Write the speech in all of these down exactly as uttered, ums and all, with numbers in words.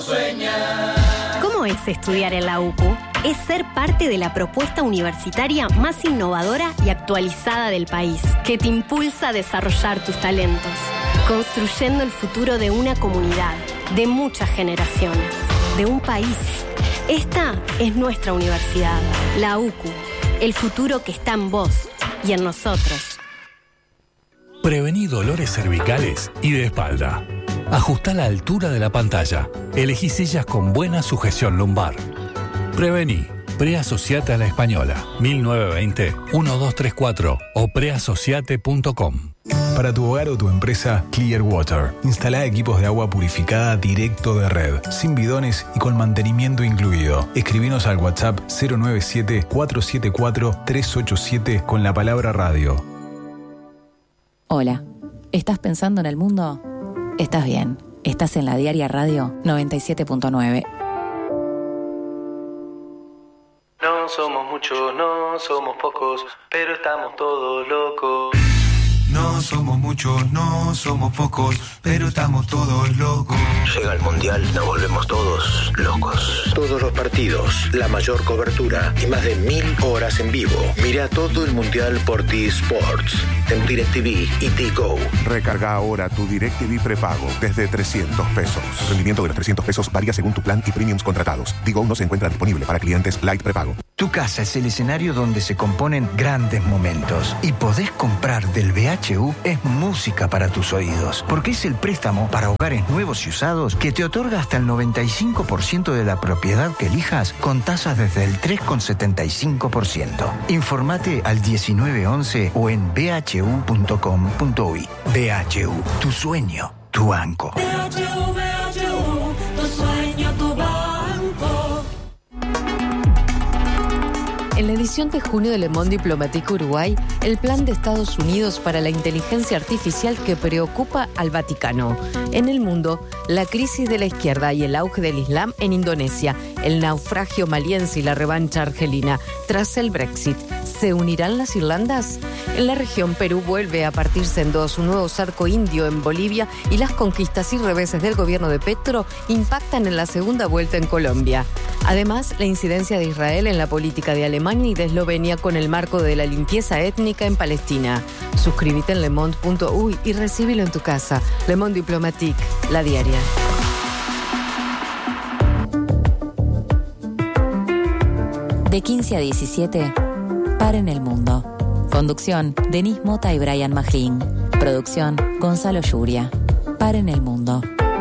sueña. ¿Cómo es estudiar en la U C U? Es ser parte de la propuesta universitaria más innovadora y actualizada del país, que te impulsa a desarrollar tus talentos, construyendo el futuro de una comunidad, de muchas generaciones, de un país. Esta es nuestra universidad, la U C U, el futuro que está en vos y en nosotros. Prevení dolores cervicales y de espalda. Ajustá la altura de la pantalla. Elegí sillas con buena sujeción lumbar. Prevení. Preasociate a la Española. mil novecientos veinte, doce treinta y cuatro o preasociate punto com. Para tu hogar o tu empresa, Clearwater. Instalá equipos de agua purificada directo de red, sin bidones y con mantenimiento incluido. Escribinos al WhatsApp cero nueve siete, cuatro siete cuatro, tres ocho siete con la palabra radio. Hola, ¿estás pensando en el mundo? Estás bien, estás en la Diaria Radio noventa y siete punto nueve. No somos muchos, no somos pocos, pero estamos todos locos. No somos muchos, no somos pocos, pero estamos todos locos. Llega el Mundial, nos volvemos todos locos. Todos los partidos, la mayor cobertura y más de mil horas en vivo. Mira todo el Mundial por T-Sports, en DirecTV y T-Go. Recarga ahora tu DirecTV prepago desde trescientos pesos. El rendimiento de los trescientos pesos varía según tu plan y premiums contratados. T-Go no se encuentra disponible para clientes Light prepago. Tu casa es el escenario donde se componen grandes momentos y podés comprar del B H U es música para tus oídos, porque es el préstamo para hogares nuevos y usados que te otorga hasta el noventa y cinco por ciento de la propiedad que elijas con tasas desde el tres coma setenta y cinco por ciento. Informate al diecinueve once o en b h u punto com punto u y. B H U, tu sueño, tu banco. B H U, B H U, tu sueño, tu banco. En la edición de junio de Le Monde Diplomatique Uruguay, el plan de Estados Unidos para la inteligencia artificial que preocupa al Vaticano. En el mundo, la crisis de la izquierda y el auge del Islam en Indonesia, el naufragio maliense y la revancha argelina tras el Brexit. ¿Se unirán las Irlandas? En la región, Perú vuelve a partirse en dos, un nuevo cerco indio en Bolivia y las conquistas y reveses del gobierno de Petro impactan en la segunda vuelta en Colombia. Además, la incidencia de Israel en la política de Alemania y de Eslovenia con el marco de la limpieza étnica en Palestina. Suscríbete en le monde punto u y recíbelo en tu casa. Le Monde Diplomatique, la diaria. De quince a diecisiete, Paren el Mundo. Conducción, Denise Mota y Brian Magín. Producción, Gonzalo Yuria. Paren el Mundo.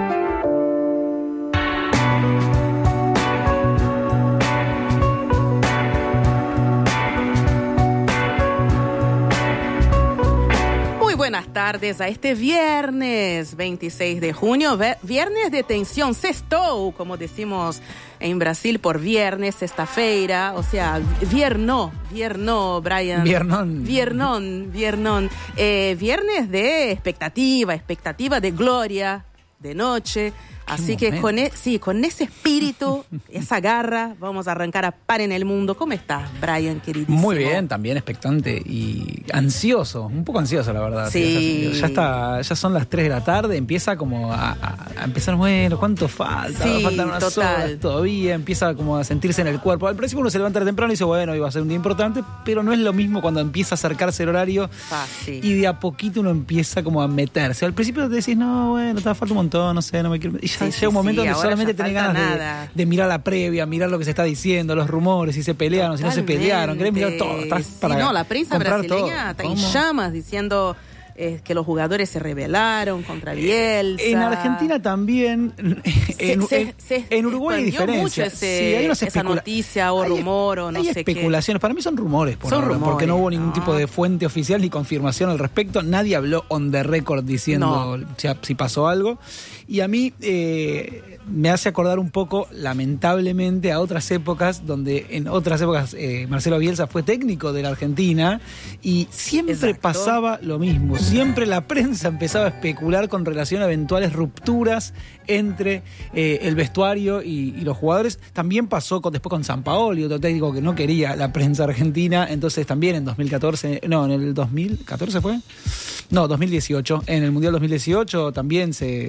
Buenas tardes a este viernes veintiséis de junio, viernes de tensión, sextou, como decimos en Brasil por viernes, sexta-feira, o sea, vierno, vierno, Brian. Viernón. Viernón, viernón. Eh, viernes de expectativa, expectativa de gloria, de noche. Así que con, e- sí, con ese espíritu, esa garra, vamos a arrancar a Paren el Mundo. ¿Cómo estás, Brian, queridísimo? Muy bien, también expectante y ansioso, un poco ansioso, la verdad. Sí. Ya está, ya son las tres de la tarde, empieza como a, a, a empezar, bueno, ¿cuánto falta? Sí, Faltan unas total. horas todavía, empieza como a sentirse en el cuerpo. Al principio uno se levanta temprano y dice, bueno, hoy va a ser un día importante, pero no es lo mismo cuando empieza a acercarse el horario Fácil. y de a poquito uno empieza como a meterse. Al principio te decís, no, bueno, te falta un montón, no sé, no me quiero... Y ya Sí, llega sí, un momento sí, donde solamente tenés ganas de, de mirar la previa, mirar lo que se está diciendo, los rumores, si se pelearon, Totalmente. si no se pelearon, querés mirar todo. Estás Sí, para no, la prensa brasileña todo. está en ¿Cómo? llamas diciendo eh, que los jugadores se rebelaron contra Bielsa. En Argentina también, en, se, en, se, en Uruguay hay expandió diferencia. mucho ese, Sí, hay unas esa especula- noticia o hay- rumor o no hay sé especulaciones. Para mí son rumores, por Son ahora, rumores, porque no hubo ningún ¿no? tipo de fuente oficial ni confirmación al respecto. Nadie habló on the record diciendo No. si, si pasó algo. Y a mí eh, me hace acordar un poco, lamentablemente, a otras épocas, donde en otras épocas eh, Marcelo Bielsa fue técnico de la Argentina y siempre Exacto. pasaba lo mismo. Siempre la prensa empezaba a especular con relación a eventuales rupturas entre eh, el vestuario y, y los jugadores. También pasó con, después con Sampaoli, otro técnico que no quería la prensa argentina. Entonces también en dos mil catorce, no, en el dos mil catorce fue... No, dos mil dieciocho. En el Mundial dos mil dieciocho también se, se discutió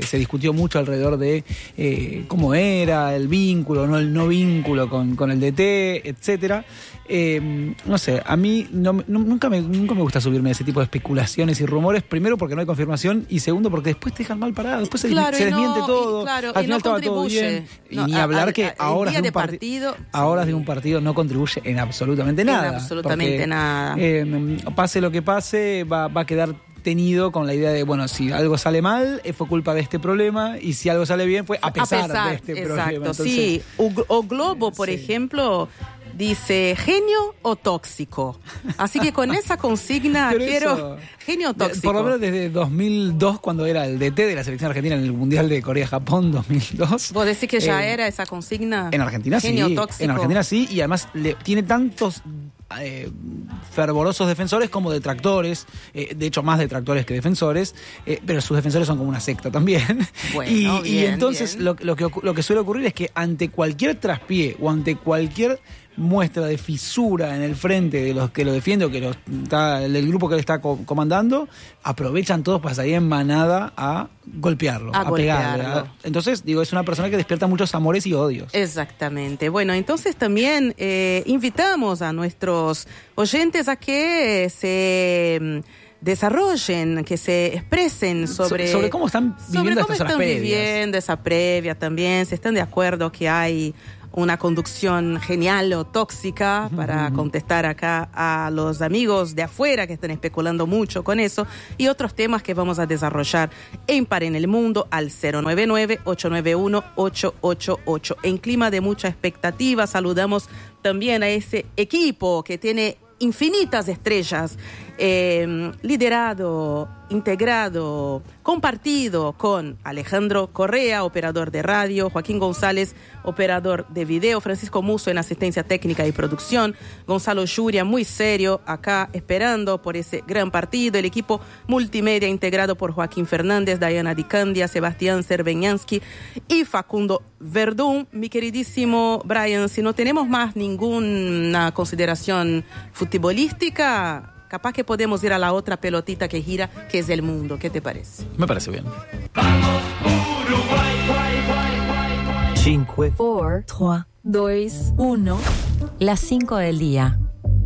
discutió mucho alrededor de eh, cómo era el vínculo, no el no vínculo con, con el D T, etcétera. Eh, no sé, a mí no, no, nunca, me, nunca me gusta subirme a ese tipo de especulaciones y rumores, primero porque no hay confirmación y segundo porque después te dejan mal parado, después se, claro, se desmiente no, todo, y, claro, al y final no estaba todo bien, no, y ni hablar a, que a, a horas de un, de part- partido, a horas sí. de un partido no contribuye en absolutamente nada. En absolutamente porque, nada. Eh, pase lo que pase, va, va a quedar tenido con la idea de, bueno, si algo sale mal, eh, fue culpa de este problema, y si algo sale bien, fue a pesar, a pesar de este exacto, problema. Entonces, sí. O, o Globo, por sí. ejemplo, dice genio o tóxico. Así que con esa consigna Pero quiero eso, genio o tóxico. Por lo menos desde dos mil dos, cuando era el D T de la selección argentina en el Mundial de Corea-Japón dos mil dos. ¿Vos decís que ya eh, era esa consigna? En Argentina genio sí. Tóxico. En Argentina sí, y además le, tiene tantos eh, fervorosos defensores como detractores, eh, de hecho más detractores que defensores, eh, pero sus defensores son como una secta también. Bueno, y, bien, y entonces bien. Lo, lo, que, lo que suele ocurrir es que ante cualquier traspié o ante cualquier muestra de fisura en el frente de los que lo defienden o que lo está, el grupo que le está co- comandando, aprovechan todos para salir en manada a golpearlo, a, a golpearlo. pegarle. A, entonces, digo, es una persona que despierta muchos amores y odios. Exactamente. Bueno, entonces también eh, invitamos a nuestros oyentes a que se desarrollen, que se expresen sobre, so, sobre cómo están viviendo sobre cómo estas horas están previas. viviendo esa previa también, si están de acuerdo que hay una conducción genial o tóxica, para contestar acá a los amigos de afuera que están especulando mucho con eso, y otros temas que vamos a desarrollar en Par en el Mundo al cero nueve nueve, ocho nueve uno, ocho ocho ocho. En clima de mucha expectativa, saludamos también a ese equipo que tiene infinitas estrellas, eh, liderado, integrado, compartido con Alejandro Correa, operador de radio, Joaquín González, operador de video, Francisco Musso en asistencia técnica y producción, Gonzalo Yuria, muy serio, acá esperando por ese gran partido, el equipo multimedia integrado por Joaquín Fernández, Diana Di Candia, Sebastián Cerveñansky y Facundo Verdún. Mi queridísimo Brian, si no tenemos más ninguna consideración futbolística, capaz que podemos ir a la otra pelotita que gira, que es el mundo. ¿Qué te parece? Me parece bien. cinco, cuatro, tres, dos, uno. Las cinco del día.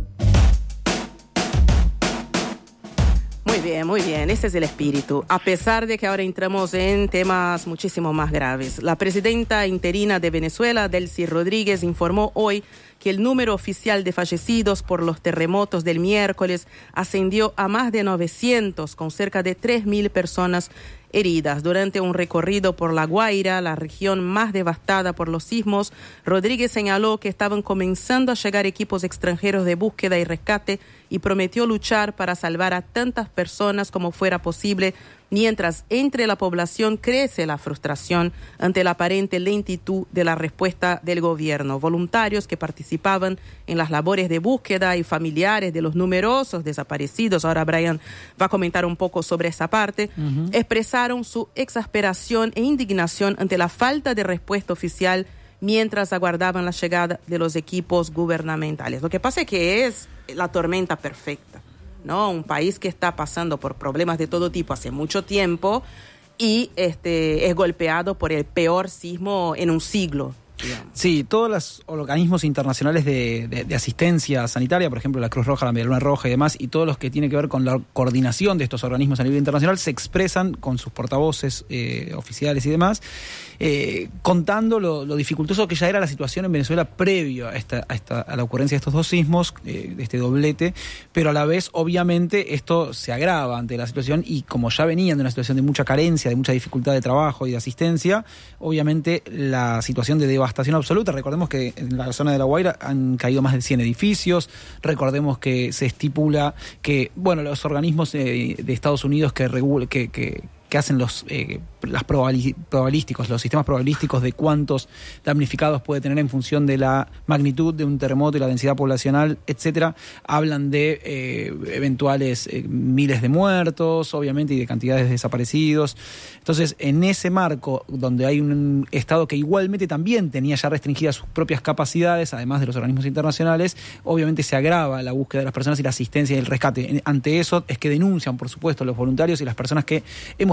Muy bien, muy bien. Ese es el espíritu. A pesar de que ahora entramos en temas muchísimo más graves. La presidenta interina de Venezuela, Delcy Rodríguez, informó hoy que el número oficial de fallecidos por los terremotos del miércoles ascendió a más de novecientos, con cerca de tres mil personas heridas. Durante un recorrido por La Guaira, la región más devastada por los sismos, Rodríguez señaló que estaban comenzando a llegar equipos extranjeros de búsqueda y rescate y prometió luchar para salvar a tantas personas como fuera posible, mientras entre la población crece la frustración ante la aparente lentitud de la respuesta del gobierno. Voluntarios que participaban en las labores de búsqueda y familiares de los numerosos desaparecidos, ahora Brian va a comentar un poco sobre esa parte, uh-huh. expresaron su exasperación e indignación ante la falta de respuesta oficial mientras aguardaban la llegada de los equipos gubernamentales. Lo que pasa es que es la tormenta perfecta, ¿no? Un país que está pasando por problemas de todo tipo hace mucho tiempo y este es golpeado por el peor sismo en un siglo. Digamos. Sí, todos los organismos internacionales de, de, de asistencia sanitaria, por ejemplo la Cruz Roja, la Media Luna Roja y demás, y todos los que tienen que ver con la coordinación de estos organismos a nivel internacional, se expresan con sus portavoces eh, oficiales y demás, eh, contando lo, lo dificultoso que ya era la situación en Venezuela previo a, esta, a, esta, a la ocurrencia de estos dos sismos, eh, de este doblete, pero a la vez, obviamente, esto se agrava ante la situación y como ya venían de una situación de mucha carencia, de mucha dificultad de trabajo y de asistencia, obviamente la situación de devastación absoluta. Recordemos que en la zona de La Guaira han caído más de cien edificios, recordemos que se estipula que, bueno, los organismos eh, de Estados Unidos que, regula, que, que, que hacen los eh, las probabilísticos, los sistemas probabilísticos de cuántos damnificados puede tener en función de la magnitud de un terremoto y la densidad poblacional, etcétera, hablan de eh, eventuales eh, miles de muertos, obviamente, y de cantidades de desaparecidos. Entonces, en ese marco, donde hay un Estado que igualmente también tenía ya restringidas sus propias capacidades, además de los organismos internacionales, obviamente se agrava la búsqueda de las personas y la asistencia y el rescate. Ante eso es que denuncian, por supuesto, los voluntarios y las personas que hemos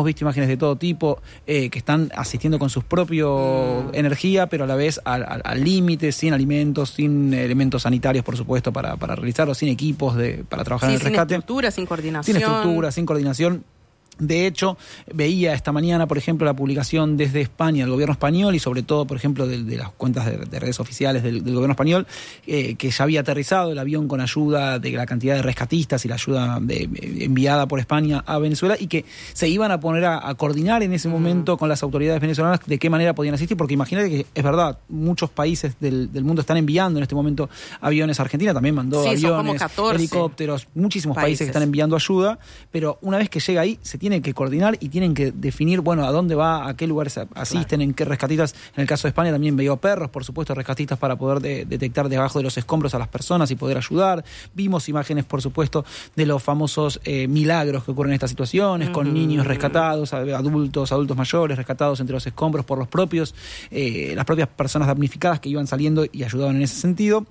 visto imágenes de todo tipo eh, que están asistiendo con su propia mm. energía, pero a la vez al límite, sin alimentos, sin elementos sanitarios, por supuesto, para, para realizarlo, sin equipos de, para trabajar sí, en el rescate. Sin estructura, sin coordinación. Sin estructura, sin coordinación. De hecho, veía esta mañana, por ejemplo, la publicación desde España, del gobierno español, y sobre todo, por ejemplo, de, de las cuentas de, de redes oficiales del, del gobierno español, eh, que ya había aterrizado el avión con ayuda de la cantidad de rescatistas y la ayuda de, enviada por España a Venezuela, y que se iban a poner a, a coordinar en ese mm. momento con las autoridades venezolanas de qué manera podían asistir, porque imagínate que es verdad, muchos países del, del mundo están enviando en este momento aviones. Argentina también mandó sí, aviones, helicópteros, muchísimos países. países que están enviando ayuda, pero una vez que llega ahí, se tiene tienen que coordinar y tienen que definir, bueno, a dónde va, a qué lugares asisten, claro. en qué rescatistas. En el caso de España también veo perros, por supuesto, rescatistas para poder de, detectar debajo de los escombros a las personas y poder ayudar. Vimos imágenes, por supuesto, de los famosos eh, milagros que ocurren en estas situaciones, uh-huh. con niños rescatados, adultos, adultos mayores rescatados entre los escombros por los propios, eh, las propias personas damnificadas que iban saliendo y ayudaban en ese sentido.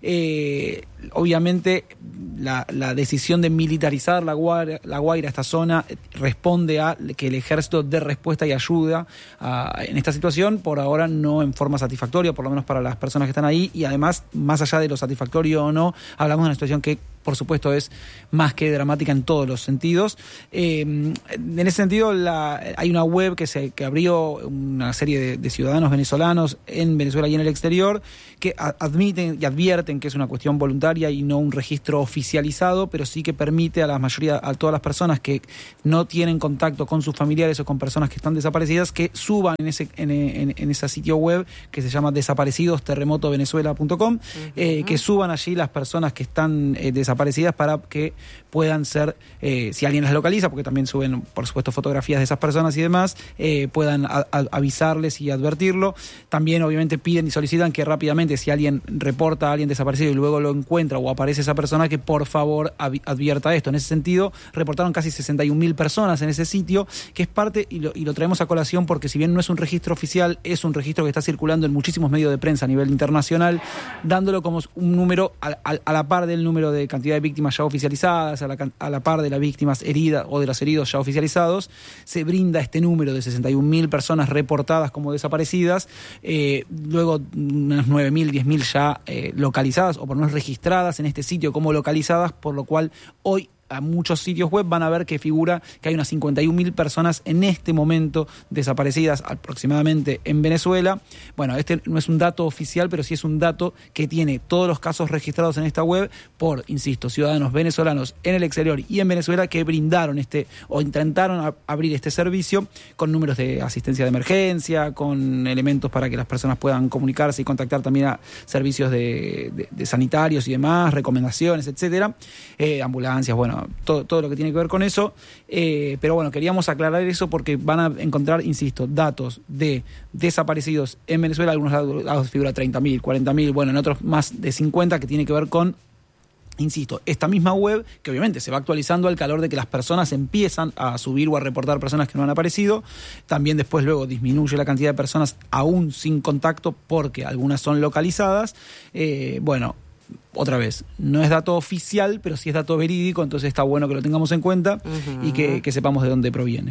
Eh, obviamente, la, la decisión de militarizar la Guaira, la Guaira, esta zona, responde a que el ejército dé respuesta y ayuda a, en esta situación, por ahora no en forma satisfactoria, por lo menos para las personas que están ahí, y además, más allá de lo satisfactorio o no, hablamos de una situación que, por supuesto, es más que dramática en todos los sentidos. Eh, en ese sentido, la, hay una web que se que abrió una serie de, de ciudadanos venezolanos en Venezuela y en el exterior que a, admiten y advierten que es una cuestión voluntaria y no un registro oficializado, pero sí que permite a la mayoría, a todas las personas que no tienen contacto con sus familiares o con personas que están desaparecidas, que suban en ese en, en, en ese sitio web que se llama desaparecidos terremoto venezuela punto com, uh-huh. eh, que suban allí las personas que están eh, desaparecidas para que puedan ser, eh, si alguien las localiza, porque también suben, por supuesto, fotografías de esas personas y demás, eh, puedan a, a, avisarles y advertirlo. También, obviamente, piden y solicitan que rápidamente, si alguien reporta a alguien desaparecido y luego lo encuentra o aparece esa persona, que por favor ab- advierta esto. En ese sentido, reportaron casi sesenta y un mil personas en ese sitio, que es parte, y lo, y lo traemos a colación porque si bien no es un registro oficial, es un registro que está circulando en muchísimos medios de prensa a nivel internacional, dándolo como un número a, a, a la par del número de cantidad de víctimas ya oficializadas, a la, a la par de las víctimas heridas o de los heridos ya oficializados. Se brinda este número de sesenta y un mil personas reportadas como desaparecidas, eh, luego unas nueve mil, diez mil ya eh, localizadas o por lo menos registradas en este sitio como localizadas, por lo cual hoy a muchos sitios web van a ver que figura que hay unas cincuenta y un mil personas en este momento desaparecidas aproximadamente en Venezuela. Bueno, este no es un dato oficial, pero sí es un dato que tiene todos los casos registrados en esta web por, insisto, ciudadanos venezolanos en el exterior y en Venezuela que brindaron este o intentaron a, abrir este servicio con números de asistencia de emergencia, con elementos para que las personas puedan comunicarse y contactar también a servicios de, de, de sanitarios y demás, recomendaciones, etcétera, eh, ambulancias, bueno, Todo, todo lo que tiene que ver con eso, eh, pero bueno, queríamos aclarar eso porque van a encontrar, insisto, datos de desaparecidos en Venezuela, algunos lados figura treinta mil, cuarenta mil, bueno, en otros más de cincuenta, que tiene que ver con, insisto, esta misma web, que obviamente se va actualizando al calor de que las personas empiezan a subir o a reportar personas que no han aparecido. También después luego disminuye la cantidad de personas aún sin contacto porque algunas son localizadas. Eh, bueno, otra vez, no es dato oficial, pero sí es dato verídico, entonces está bueno que lo tengamos en cuenta uh-huh. y que, que sepamos de dónde proviene.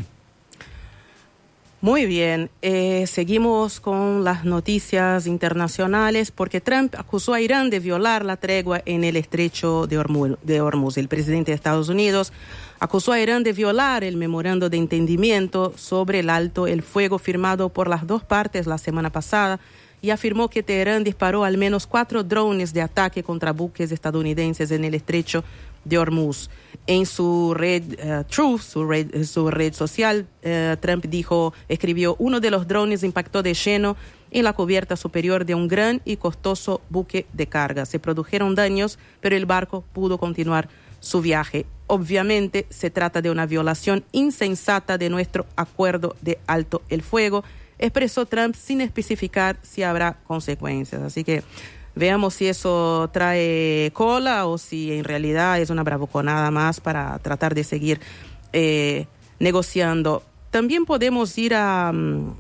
Muy bien, eh, seguimos con las noticias internacionales porque Trump acusó a Irán de violar la tregua en el estrecho de Hormuz. De Hormuz. El presidente de Estados Unidos acusó a Irán de violar el memorando de entendimiento sobre el alto el fuego firmado por las dos partes la semana pasada y afirmó que Teherán disparó al menos cuatro drones de ataque contra buques estadounidenses en el estrecho de Hormuz. En su red uh, Truth, su red, su red social, uh, Trump dijo, escribió, uno de los drones impactó de lleno en la cubierta superior de un gran y costoso buque de carga. Se produjeron daños, pero el barco pudo continuar su viaje. Obviamente se trata de una violación insensata de nuestro acuerdo de alto el fuego, expresó Trump sin especificar si habrá consecuencias. Así que veamos si eso trae cola o si en realidad es una bravuconada más para tratar de seguir eh, negociando. También podemos ir a,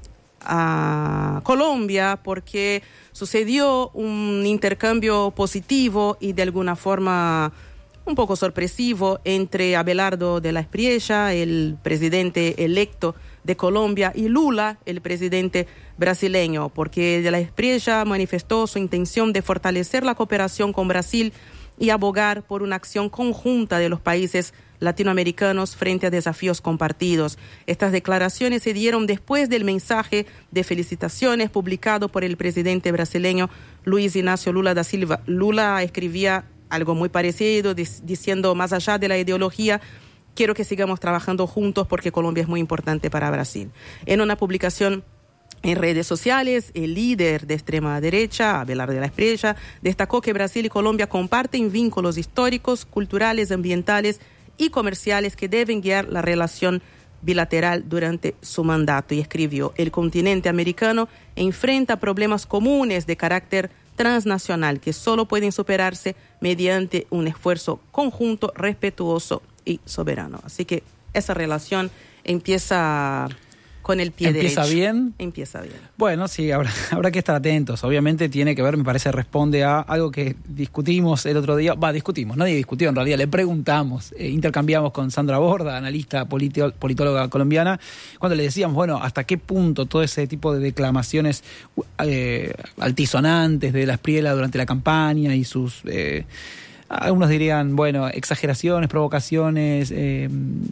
a Colombia porque sucedió un intercambio positivo y de alguna forma un poco sorpresivo entre Abelardo de la Espriella, el presidente electo de Colombia, y Lula, el presidente brasileño, porque de la Espriella manifestó su intención de fortalecer la cooperación con Brasil y abogar por una acción conjunta de los países latinoamericanos frente a desafíos compartidos. Estas declaraciones se dieron después del mensaje de felicitaciones publicado por el presidente brasileño Luiz Inácio Lula da Silva. Lula escribía algo muy parecido, diciendo, más allá de la ideología, quiero que sigamos trabajando juntos porque Colombia es muy importante para Brasil. En una publicación en redes sociales, el líder de extrema derecha, Abelardo de la Espriella, destacó que Brasil y Colombia comparten vínculos históricos, culturales, ambientales y comerciales que deben guiar la relación bilateral durante su mandato. Y escribió, el continente americano enfrenta problemas comunes de carácter transnacional que solo pueden superarse mediante un esfuerzo conjunto, respetuoso y soberano. Así que esa relación empieza con el pie ¿Empieza derecho. bien? Empieza bien. Bueno, sí, habrá, habrá que estar atentos. Obviamente tiene que ver, me parece, responde a algo que discutimos el otro día. Va, discutimos, nadie discutió en realidad, le preguntamos, eh, intercambiamos con Sandra Borda, analista politi- politóloga colombiana, cuando le decíamos, bueno, hasta qué punto todo ese tipo de declamaciones eh, altisonantes de la Espriella durante la campaña y sus... Eh, algunos dirían, bueno, exageraciones, provocaciones, eh,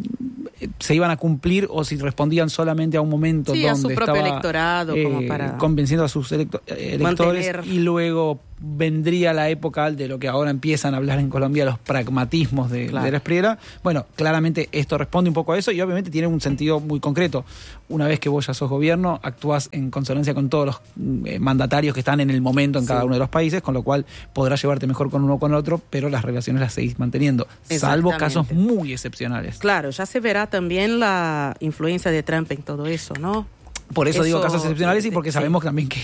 se iban a cumplir o si respondían solamente a un momento sí, donde a su propio estaba electorado, eh, como para convenciendo a sus electo- electores mantener. Y luego vendría la época de lo que ahora empiezan a hablar en Colombia, los pragmatismos de, Claro. de la Espriella. Bueno, claramente esto responde un poco a eso y obviamente tiene un sentido muy concreto. Una vez que vos ya sos gobierno, actúas en consonancia con todos los eh, mandatarios que están en el momento en Sí. cada uno de los países, con lo cual podrás llevarte mejor con uno o con el otro, pero las relaciones las seguís manteniendo, salvo Exactamente. casos muy excepcionales. Claro, ya se verá también la influencia de Trump en todo eso, ¿no? Por eso, digo Eso- casos excepcionales y porque sí. sabemos también que